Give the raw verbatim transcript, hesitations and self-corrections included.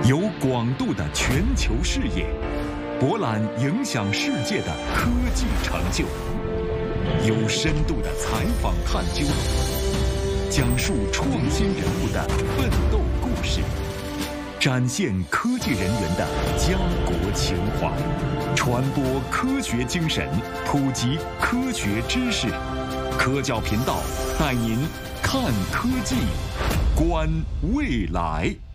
有广度的全球视野，博览影响世界的科技成就；有深度的采访探究，讲述创新人物的奋斗故事，展现科技人员的家国情怀，传播科学精神，普及科学知识。科教频道带您看科技，观未来。